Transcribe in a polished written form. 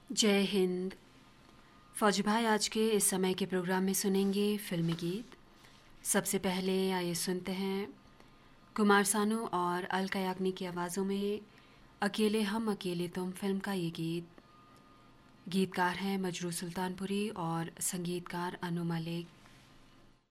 जय हिंद। फौजी भाई आज के इस समय के प्रोग्राम में सुनेंगे फिल्मी गीत। सबसे पहले आइए सुनते हैं कुमार सानू और अलका याग्निक की आवाज़ों में अकेले हम अकेले तुम फिल्म का ये गीत। गीतकार हैं मजरू सुल्तानपुरी और संगीतकार अनु मलिक।